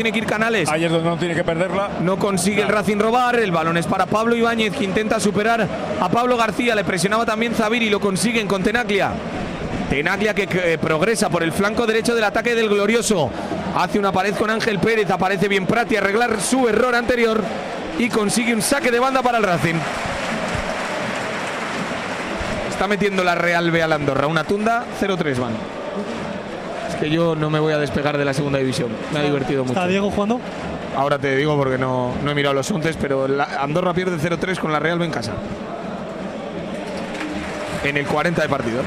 Tiene que ir Canales. Ahí es donde no tiene que perderla. No consigue el Racing robar. El balón es para Pablo Ibáñez, que intenta superar a Pablo García. Le presionaba también Zaviri, lo consiguen con Tenaglia. Tenaglia que progresa por el flanco derecho del ataque del Glorioso. Hace una pared con Ángel Pérez. Aparece bien Prati a arreglar su error anterior y consigue un saque de banda para el Racing. Está metiendo la Real B al Andorra. Una tunda, 0-3 van. Es que yo no me voy a despegar de la segunda división. Me ha divertido mucho. ¿Está Diego jugando? Ahora te digo porque no he mirado los ontes, pero Andorra pierde 0-3 con la Real B en casa. En el 40 de partido.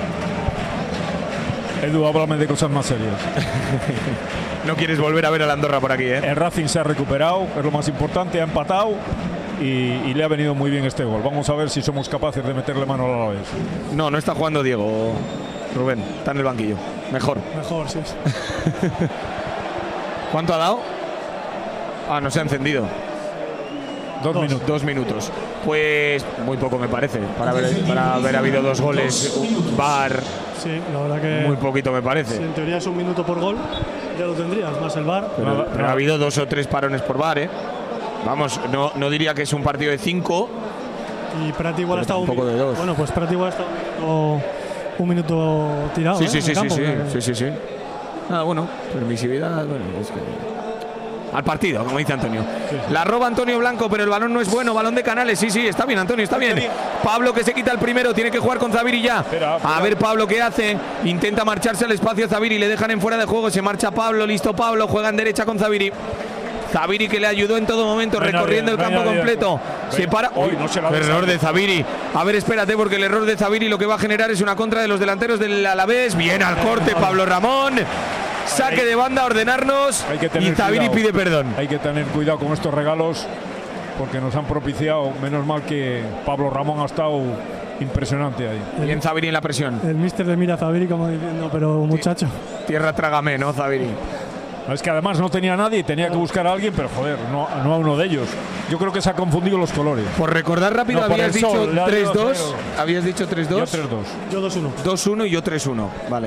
Edu, háblame de cosas más serias. No quieres volver a ver al Andorra por aquí, ¿eh? El Racing se ha recuperado, es lo más importante, ha empatado y le ha venido muy bien este gol. Vamos a ver si somos capaces de meterle mano al Alavés. No está jugando Diego, Rubén, está en el banquillo. Mejor, sí. ¿Cuánto ha dado? No se ha encendido. 2 minutos. 2 minutos. Pues muy poco me parece. Para haber habido 2 goles, VAR. Sí, la verdad que. Muy poquito me parece. Si en teoría es 1 minuto por gol, ya lo tendrías, más el VAR. Pero ha habido 2 o 3 parones por VAR, ¿eh? Vamos, no diría que es un partido de 5. Y Prati igual ha estado un poco de 2. Bueno, pues Prati igual ha estado 1 minuto tirado. Sí. Bueno, permisividad. Bueno, es que. Al partido, como dice Antonio. Sí. La roba Antonio Blanco, pero el balón no es bueno. Balón de Canales. Sí, está bien, Antonio, está bien. Pablo que se quita el primero, tiene que jugar con Zaviri ya. A ver Pablo qué hace. Intenta marcharse al espacio Zaviri, le dejan en fuera de juego. Se marcha Pablo, listo Pablo, juega en derecha con Zaviri. Zaviri que le ayudó en todo momento, recorriendo el campo completo. Se para. ¡Uy! Error de Zaviri. A ver, espérate, porque el error de Zaviri lo que va a generar es una contra de los delanteros del Alavés. Bien al corte, Pablo Ramón. Saque de banda, ordenarnos. Y Zaviri pide perdón. Hay que tener cuidado con estos regalos porque nos han propiciado. Menos mal que Pablo Ramón ha estado impresionante ahí. Bien Zaviri en la presión. El míster le mira a Zaviri como diciendo, pero muchacho. Tierra trágame, ¿no, Zaviri? Es que además no tenía a nadie y tenía que buscar a alguien, pero joder, no a uno de ellos. Yo creo que se ha confundido los colores. Por recordar rápido, habías dicho 3-2. ¿Habías dicho 3-2? Yo 3-2. Yo 2-1. 2-1 y yo 3-1. Vale.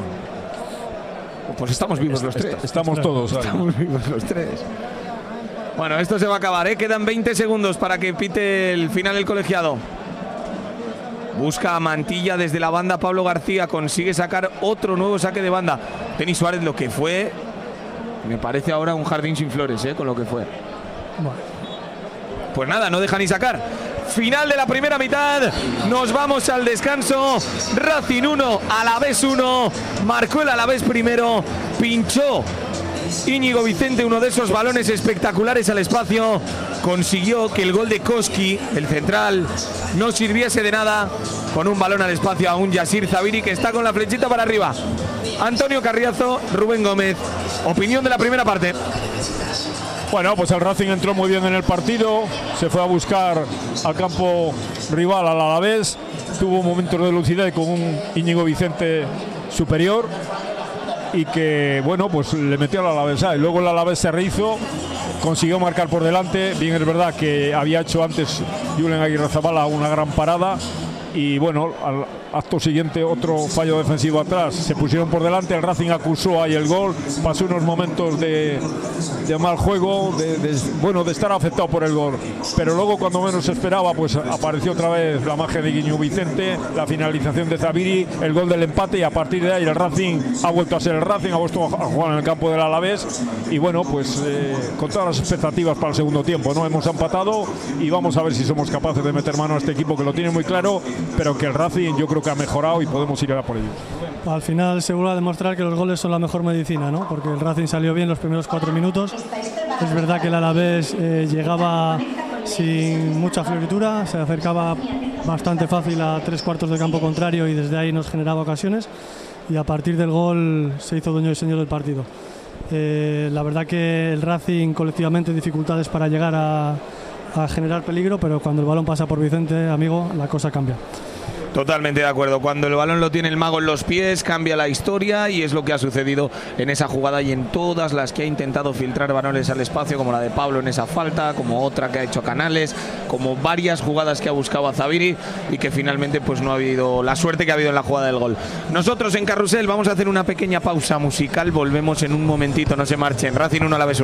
Pues estamos vivos los 3. Estamos todos. Estamos vivos los 3. Bueno, esto se va a acabar, ¿eh? Quedan 20 segundos para que pite el final el colegiado. Busca a Mantilla desde la banda Pablo García. Consigue sacar otro nuevo saque de banda. Denis Suárez, lo que fue... Me parece ahora un jardín sin flores, con lo que fue. Bueno. Pues nada, no deja ni sacar. Final de la primera mitad. Nos vamos al descanso. Racing 1, Alavés 1. Marcó el Alavés primero. Pinchó Íñigo Vicente uno de esos balones espectaculares al espacio. Consiguió que el gol de Koski, el central, no sirviese de nada. Con un balón al espacio a un Yasir Zaviri que está con la flechita para arriba. Antonio Carriazo, Rubén Gómez. Opinión de la primera parte. Bueno, pues el Racing entró muy bien en el partido, se fue a buscar al campo rival al Alavés, tuvo momentos de lucidez con un Íñigo Vicente superior y que, bueno, pues le metió al Alavés. Y luego el Alavés se rehizo, consiguió marcar por delante. Bien, es verdad que había hecho antes Julen Aguirrezabala una gran parada y, bueno, al acto siguiente otro fallo defensivo atrás, se pusieron por delante, el Racing acusó ahí el gol, pasó unos momentos de mal juego, de estar afectado por el gol, pero luego cuando menos se esperaba pues apareció otra vez la magia de Íñigo Vicente, la finalización de Zaviri, el gol del empate y a partir de ahí el Racing ha vuelto a ser el Racing, ha vuelto a jugar en el campo del Alavés y bueno, pues con todas las expectativas para el segundo tiempo, ¿no? Hemos empatado y vamos a ver si somos capaces de meter mano a este equipo que lo tiene muy claro, pero que el Racing yo creo que ha mejorado y podemos ir a por ellos. Al final seguro a demostrar que los goles son la mejor medicina, ¿no? Porque el Racing salió bien los primeros 4 minutos. Es verdad que el Alavés llegaba sin mucha floritura, se acercaba bastante fácil a 3/4 del campo contrario y desde ahí nos generaba ocasiones y a partir del gol se hizo dueño y señor del partido. La verdad que el Racing colectivamente dificultades para llegar a generar peligro, pero cuando el balón pasa por Vicente, amigo, la cosa cambia. Totalmente de acuerdo. Cuando el balón lo tiene el mago en los pies, cambia la historia, y es lo que ha sucedido en esa jugada y en todas las que ha intentado filtrar balones al espacio, como la de Pablo en esa falta, como otra que ha hecho Canales, como varias jugadas que ha buscado a Zabiri y que finalmente pues no ha habido la suerte que ha habido en la jugada del gol. Nosotros en Carrusel vamos a hacer una pequeña pausa musical, volvemos en un momentito, no se marchen. Racing 1, Alavés 1.